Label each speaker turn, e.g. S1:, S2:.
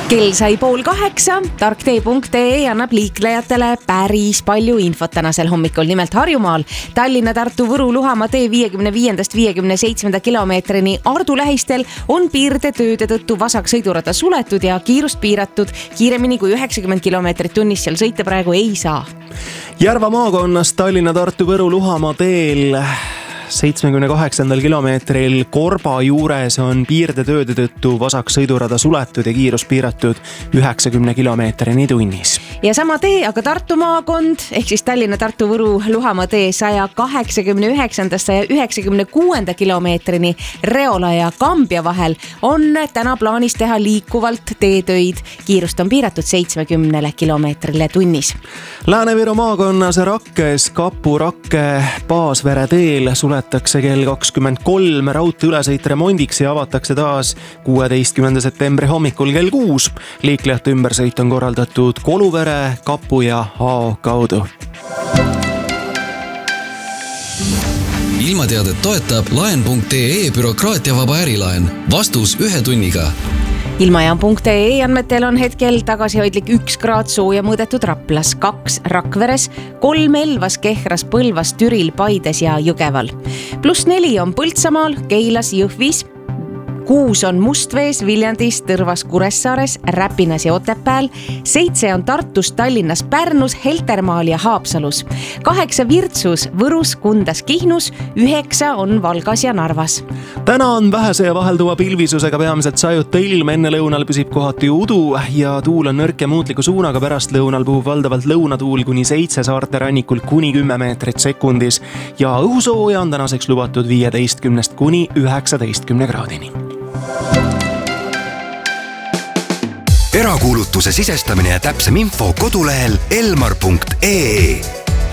S1: Kell sai 7:30, tarktee.ee annab liiklejatele päris palju infot tänasel hommikul. Nimelt Harjumaal Tallinna, Tartu, Võru, Luhamaa tee 55-57 kilomeetrini Ardu lähistel on piirdetööde tõttu vasak sõidurada suletud ja kiirust piiratud. Kiiremini kui 90 kilomeetrit tunnis seal sõita praegu ei saa.
S2: Järva maakonnas Tallinna, Tartu, Võru, Luhamaa teel 78. kilomeetril Korba juures on piirdetööde tõttu vasak sõidurada suletud ja kiirus piiratud 90 kilomeetrini tunnis.
S1: Ja sama tee, aga Tartu maakond ehk siis Tallinna, Tartu, Võru, Luhamaa tee 189-196 kilomeetrini Reola ja Kambja vahel on täna plaanis teha liikuvalt teetöid. Kiirust on piiratud 70 kilomeetrile tunnis.
S2: Lääne-Viru maakonnas Rakkes Kapu-Rakke Paasvere teel suletakse kell 23 raudtee ülesõit remondiks ja avatakse taas 16. septembri hommikul kell 6. Liiklejate ümbersõit on korraldatud Koluvere, Kapu ja Ao kaudu.
S3: Ilmateadet toetab laen.ee bürokraatiavaba ärilaen. Vastus 1 tunniga.
S1: Ilmajaam.ee andmetel on hetkel tagasihoidlik 1 kraad sooja mõõdetud Raplas, 2 Rakveres, 3 Elvas, Kehras, Põlvas, Türil, Paides ja Jõgeval. +4 on Põltsamaal, Keilas, Jõhvis, 6 on Mustvees, Viljandis, Tõrvas, Kuressaares, Räpinas ja Otepääl, 7 on Tartus, Tallinnas, Pärnus, Heltermaal ja Haapsalus, 8 Virtsus, Võrus, Kundas, Kihnus, 9 on Valgas ja Narvas.
S2: Täna on vähese ja vahelduva pilvisusega peamiselt sajuta ilm, enne lõunal püsib kohati udu ja tuul on nõrk ja muutliku suunaga. Pärast lõunal puhub valdavalt lõunatuul kuni 7 saarte rannikul kuni 10 meetrit sekundis ja õhusooja on tänaseks lubatud 15 kuni 19 kraadini.
S4: Erakuulutuse sisestamine ja täpsem info kodulehel elmar.ee.